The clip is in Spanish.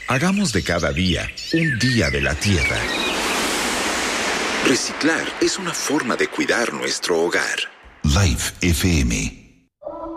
Hagamos de cada día un día de la tierra. Reciclar es una forma de cuidar nuestro hogar. Life FM